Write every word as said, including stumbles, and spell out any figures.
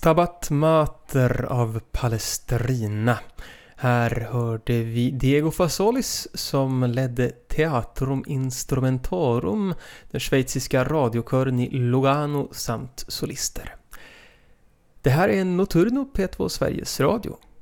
Stabat Mater av Palestrina. Här hörde vi Diego Fasolis som ledde Teatrum Instrumentarum, den schweiziska radiokören i Lugano samt solister. Det här är Notturno P två Sveriges Radio.